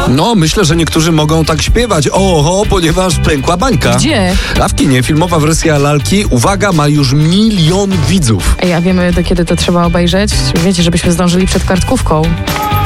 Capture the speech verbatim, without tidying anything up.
No, myślę, że niektórzy mogą tak śpiewać. Oho, ponieważ pękła bańka. Gdzie? A w kinie filmowa wersja lalki, uwaga, ma już milion widzów. Ej, a wiemy, do kiedy to trzeba obejrzeć? Wiecie, żebyśmy zdążyli przed kartkówką.